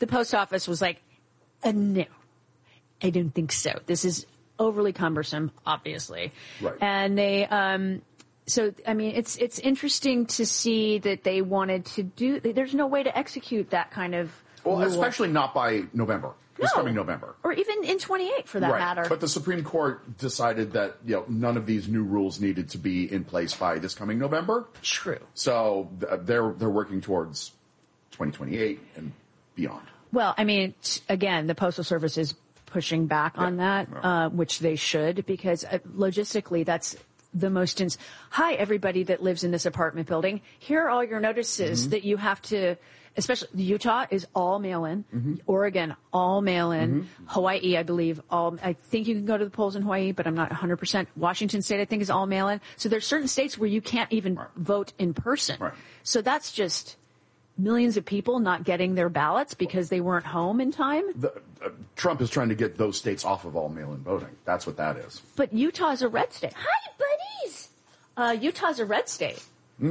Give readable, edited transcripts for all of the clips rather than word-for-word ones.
the post office was like, no, I don't think so. This is overly cumbersome, obviously. Right. And they, so, I mean, it's interesting to see that they wanted to do, there's no way to execute that kind of rule. Especially not by November. This coming November. Or even in 28 for that matter. But the Supreme Court decided that, none of these new rules needed to be in place by this coming November. True. So they're working towards 2028 and beyond. Well, I mean, again, the Postal Service is pushing back on that, which they should, because logistically that's the most hi, everybody that lives in this apartment building. Here are all your notices that you have to, especially Utah is all mail-in, Oregon, all mail-in, Hawaii, I believe, I think you can go to the polls in Hawaii, but I'm not 100%. Washington State, I think, is all mail-in. So there's certain states where you can't even vote in person. Right. So that's just millions of people not getting their ballots because they weren't home in time. Trump is trying to get those states off of all mail-in voting. That's what that is. But Utah's a red state. Hi, buddies! Utah's a red state.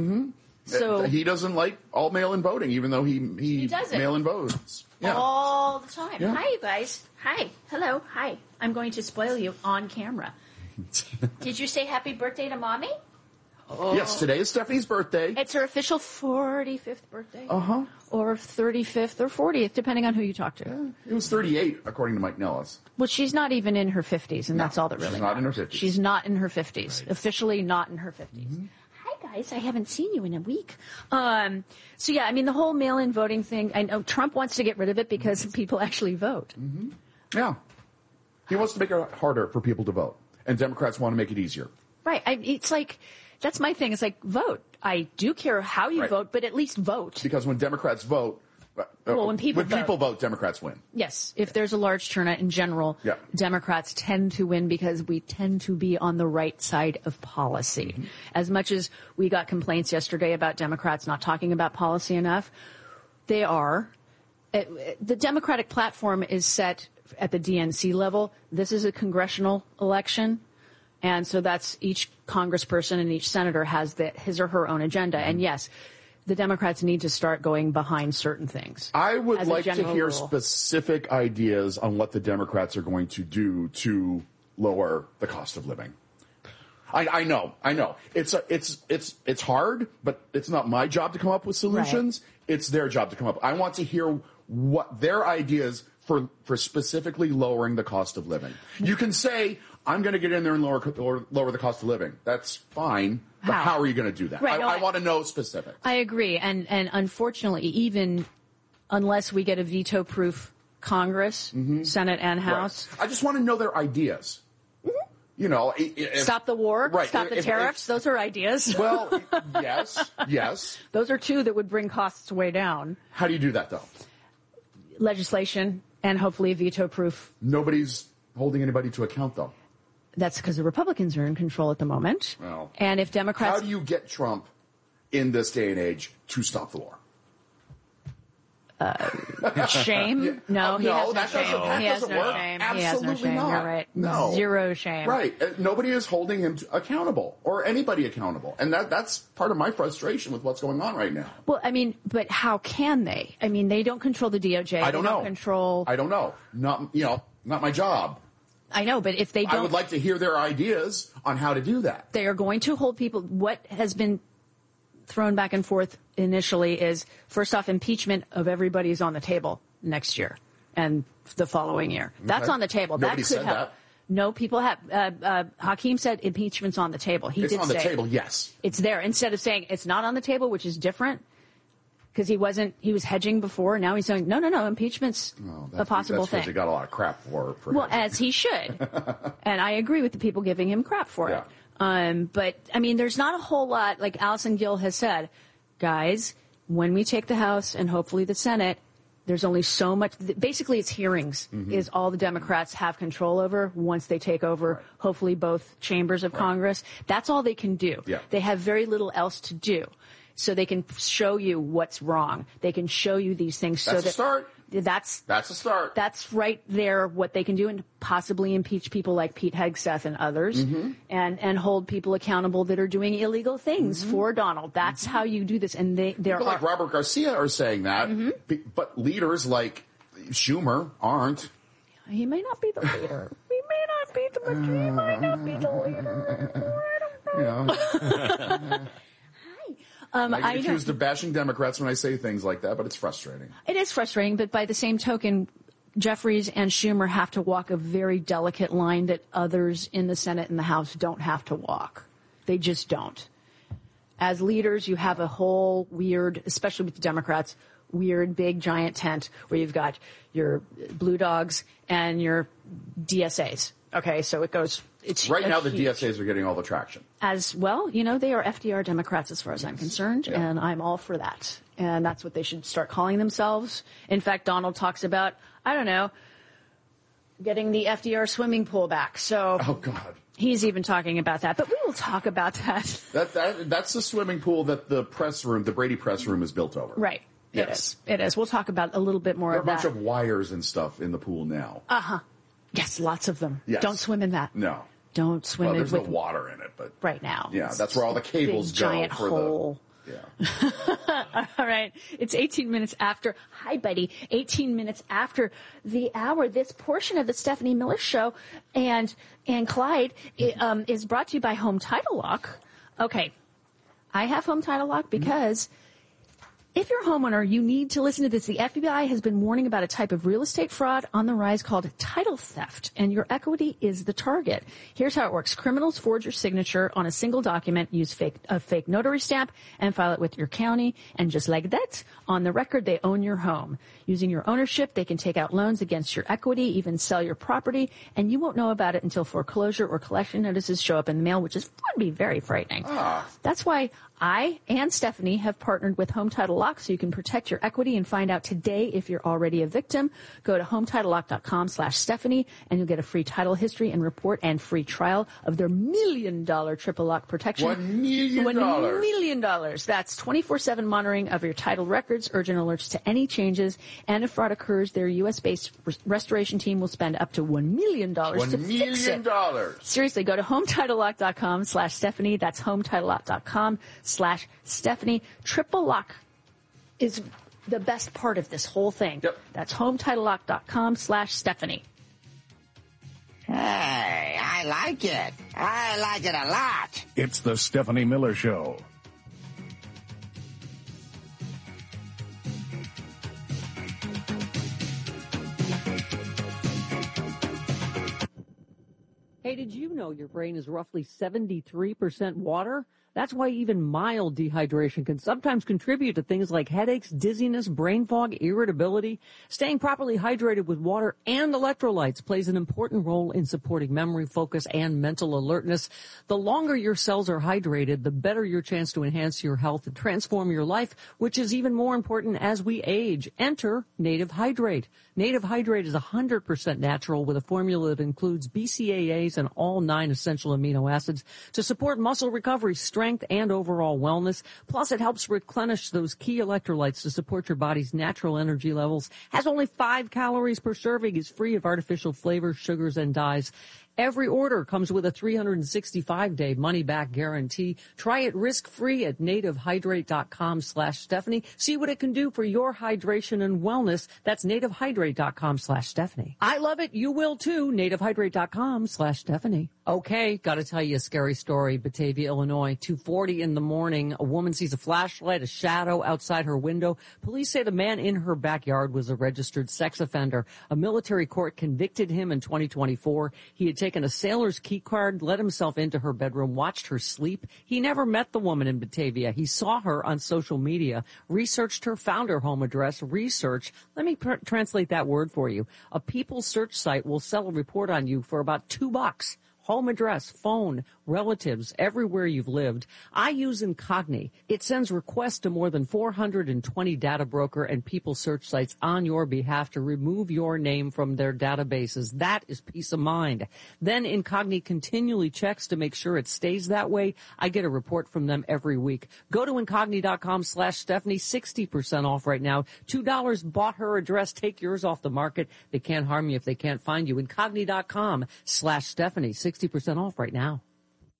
So he doesn't like all mail-in voting, even though he doesn't. Mail-in votes. Yeah. All the time. Yeah. Hi, you guys. Hi. Hello. Hi. I'm going to spoil you on camera. Did you say happy birthday to Mommy? Oh. Yes, today is Stephanie's birthday. It's her official 45th birthday. Uh-huh. Or 35th or 40th, depending on who you talk to. Yeah, it was 38, according to Mike Nellis. Well, she's not even in her 50s, and that's all that really she's not matters. in her 50s. She's not in her 50s. Right. Officially not in her 50s. Hi, guys. I haven't seen you in a week. So, yeah, I mean, the whole mail-in voting thing, I know Trump wants to get rid of it because people actually vote. Yeah. He wants to make it harder for people to vote, and Democrats want to make it easier. Right. It's like, that's my thing. It's like, vote. I do care how you vote, but at least vote. Because when Democrats vote, when people vote, Democrats win. Yes. If there's a large turnout in general, Democrats tend to win because we tend to be on the right side of policy. As much as we got complaints yesterday about Democrats not talking about policy enough, they are. The Democratic platform is set at the DNC level. This is a congressional election. And so that's each congressperson and each senator has his or her own agenda. And yes, the Democrats need to start going behind certain things. I would like to hear specific ideas on what the Democrats are going to do to lower the cost of living. I know. It's hard, but it's not my job to come up with solutions. Right. It's their job to come up. I want to hear what their ideas for specifically lowering the cost of living. You can say, I'm going to get in there and lower the cost of living. That's fine. But how are you going to do that? Right, I want to know specifics. I agree. And unfortunately, even unless we get a veto-proof Congress, Senate and House. Right. I just want to know their ideas. Stop the war, stop the tariffs. Those are ideas. Well, yes. Those are two that would bring costs way down. How do you do that, though? Legislation and hopefully veto-proof. Nobody's holding anybody to account, though. That's because the Republicans are in control at the moment. Well, and if Democrats... How do you get Trump in this day and age to stop the war? Shame? No, he has no shame. That doesn't work. Shame. Absolutely he has no shame. not. You're right. No. Zero shame. Right. Nobody is holding him accountable or anybody accountable. And that's part of my frustration with what's going on right now. Well, I mean, but how can they? I mean, they don't control the DOJ. I don't know. I don't know. Not my job. I know, but if they don't... I would like to hear their ideas on how to do that. They are going to hold people... What has been thrown back and forth initially is, first off, impeachment of everybody is on the table next year and the following year. Okay. That's on the table. Nobody said that. No, people have... Hakeem said impeachment's on the table. It's on the table, yes. It's there. Instead of saying it's not on the table, which is different, because he was hedging before. Now he's saying, no, impeachment's a possible thing. That's because he got a lot of crap for well, as he should. And I agree with the people giving him crap for it. But, I mean, there's not a whole lot, like Allison Gill has said, guys, when we take the House and hopefully the Senate, there's only so much. Basically, it's hearings is all the Democrats have control over once they take over, hopefully, both chambers of Congress. That's all they can do. Yeah. They have very little else to do. So they can show you what's wrong. They can show you these things. That's a start. That's a start. That's right there what they can do, and possibly impeach people like Pete Hegseth and others, and hold people accountable that are doing illegal things for Donald. That's how you do this. And people like Robert Garcia are saying that, but leaders like Schumer aren't. He may not be the leader. He may not be the leader. Yeah. I get accused of bashing Democrats when I say things like that, but it's frustrating. It is frustrating, but by the same token, Jeffries and Schumer have to walk a very delicate line that others in the Senate and the House don't have to walk. They just don't. As leaders, you have a whole weird, especially with the Democrats, weird, big, giant tent where you've got your blue dogs and your DSAs. Okay, so it goes. It's right now the DSAs are getting all the traction. As well, they are FDR Democrats as far as I'm concerned, and I'm all for that. And that's what they should start calling themselves. In fact, Donald talks about, getting the FDR swimming pool back. So, oh God, he's even talking about that. But we will talk about that. That's the swimming pool that the press room, the Brady press room, is built over. Right. Yes. It is. We'll talk about a little bit more of that. There are a bunch of wires and stuff in the pool now. Yes, lots of them. Yes. Don't swim in that. No. Don't swim in there's no water in it, but right now. Yeah, that's where all the cables go. Giant for hole. All right. It's 18 minutes after. Hi, buddy. 18 minutes after the hour. This portion of the Stephanie Miller Show and Clyde is brought to you by Home Title Lock. Okay. I have Home Title Lock because if you're a homeowner, you need to listen to this. The FBI has been warning about a type of real estate fraud on the rise called title theft, and your equity is the target. Here's how it works. Criminals forge your signature on a single document, use a fake notary stamp, and file it with your county. And just like that, on the record, they own your home. Using your ownership, they can take out loans against your equity, even sell your property, and you won't know about it until foreclosure or collection notices show up in the mail, which would be very frightening. That's why I and Stephanie have partnered with Home Title Lock so you can protect your equity and find out today if you're already a victim. Go to HometitleLock.com/Stephanie and you'll get a free title history and report and free trial of their $1 million triple lock protection. $1 million. $1 million. That's 24/7 monitoring of your title records, urgent alerts to any changes, and if fraud occurs, their U.S.-based restoration team will spend up to $1 million to fix it. Seriously, go to HometitleLock.com/Stephanie. That's HometitleLock.com/Stephanie. Triple lock is the best part of this whole thing. Yep. That's HometitleLock.com/Stephanie. Hey, I like it. I like it a lot. It's the Stephanie Miller Show. Hey, did you know your brain is roughly 73% water? That's why even mild dehydration can sometimes contribute to things like headaches, dizziness, brain fog, irritability. Staying properly hydrated with water and electrolytes plays an important role in supporting memory, focus, and mental alertness. The longer your cells are hydrated, the better your chance to enhance your health and transform your life, which is even more important as we age. Enter Native Hydrate. Native Hydrate is 100% natural with a formula that includes BCAAs and all 9 essential amino acids to support muscle recovery, strength, and overall wellness. Plus, it helps replenish those key electrolytes to support your body's natural energy levels. Has only 5 calories per serving, is free of artificial flavors, sugars, and dyes. Every order comes with a 365-day money-back guarantee. Try it risk-free at nativehydrate.com/Stephanie. See what it can do for your hydration and wellness. That's nativehydrate.com/Stephanie. I love it. You will too. nativehydrate.com/Stephanie. Okay, got to tell you a scary story. Batavia, Illinois, 2:40 in the morning. A woman sees a flashlight, a shadow outside her window. Police say the man in her backyard was a registered sex offender. A military court convicted him in 2024. He had taken a sailor's key card, let himself into her bedroom, watched her sleep. He never met the woman in Batavia. He saw her on social media, researched her, found her home address. Research, let me translate that word for you. A People search site will sell a report on you for about $2. Home address, phone, relatives, everywhere you've lived. I use Incogni. It sends requests to more than 420 data broker and people search sites on your behalf to remove your name from their databases. That is peace of mind. Then Incogni continually checks to make sure it stays that way. I get a report from them every week. Go to Incogni.com/Stephanie, 60% off right now. $2 bought her address. Take yours off the market. They can't harm you if they can't find you. Incogni.com/Stephanie, 60% off right now.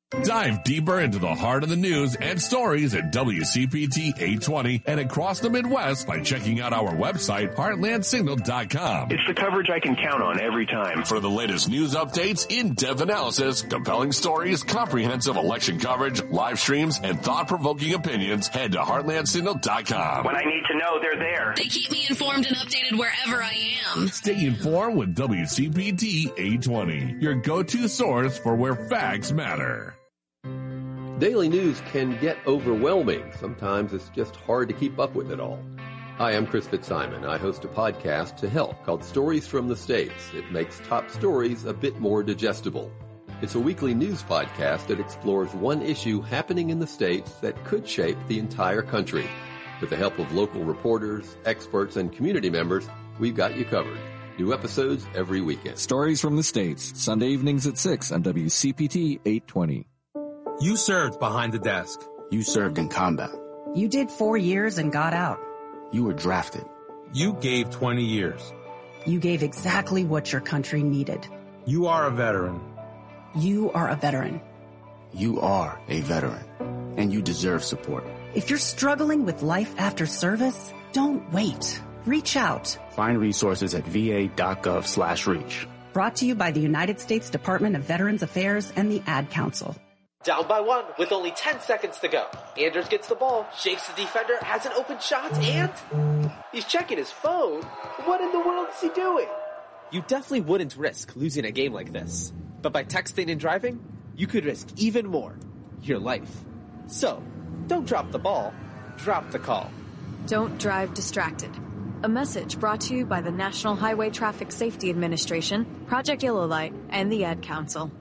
Dive deeper into the heart of the news and stories at WCPT 820 and across the Midwest by checking out our website, heartlandsignal.com. It's the coverage I can count on every time. For the latest news updates, in-depth analysis, compelling stories, comprehensive election coverage, live streams, and thought-provoking opinions, head to heartlandsignal.com. When I need to know, they're there. They keep me informed and updated wherever I am. Stay informed with WCPT 820, your go-to source for where facts matter. Daily news can get overwhelming. Sometimes it's just hard to keep up with it all. Hi, I'm Chris Fitzsimon. I host a podcast to help called Stories from the States. It makes top stories a bit more digestible. It's a weekly news podcast that explores one issue happening in the States that could shape the entire country. With the help of local reporters, experts, and community members, we've got you covered. New episodes every weekend. Stories from the States, Sunday evenings at 6 on WCPT 820. You served behind the desk. You served in combat. You did 4 years and got out. You were drafted. You gave 20 years. You gave exactly what your country needed. You are a veteran. You are a veteran. You are a veteran, and you deserve support. If you're struggling with life after service, don't wait. Reach out. Find resources at va.gov/reach. Brought to you by the United States Department of Veterans Affairs and the Ad Council. Down by 1 with only 10 seconds to go. Anders gets the ball, shakes the defender, has an open shot, and he's checking his phone. What in the world is he doing? You definitely wouldn't risk losing a game like this. But by texting and driving, you could risk even more, your life. So, don't drop the ball, drop the call. Don't drive distracted. A message brought to you by the National Highway Traffic Safety Administration, Project Yellow Light, and the Ad Council.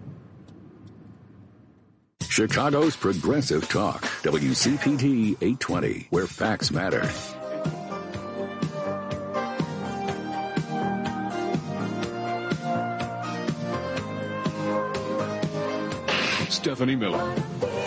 Chicago's Progressive Talk, WCPT 820, where facts matter. Stephanie Miller.